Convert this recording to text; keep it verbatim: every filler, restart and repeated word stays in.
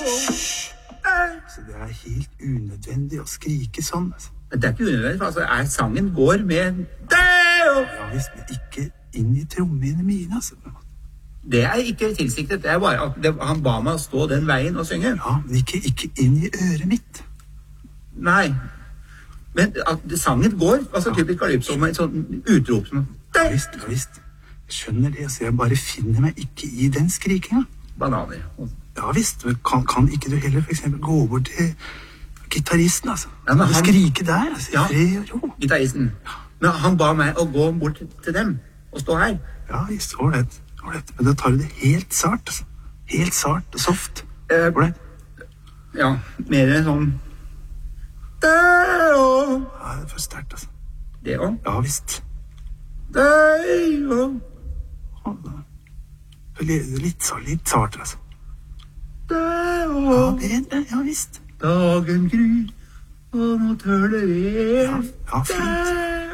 Så det er helt unødvendig å skrike sånn, altså. Men det er ikke unødvendig, for altså, er sangen går med Deo! Ja visst, men ikke inn i trommene mine, altså. Det er ikke tilsiktet, det er bare at det, han ba meg å stå den veien og synge. Ja, men ikke, ikke inn i øret mitt. Nei, men at sangen går, altså ja. Typisk Calypso med et sånn utrop som Ja visst, ja visst. Jeg skjønner det, så jeg bare finner meg ikke i den skrikinga. Bananer. Ja visst, kan, kan ikke du heller for eksempel gå over til gitaristen, altså? Ja, men han... Skrike der, altså, ja, fred og ro. Gitaristen. Men han ba meg å gå bort til dem og stå her. Ja visst, ålreit. Men da tar du det helt sart, altså. Helt sart og soft. Eh, ja, mer sånn Deo. Ja, det er for sterkt, altså. Det også? Ja, visst. Deo. Litt, litt sart, altså. Deo. Ja, bedre, ja, visst. Dagen gryr, og nå tør det ved. Ja, ja, fint.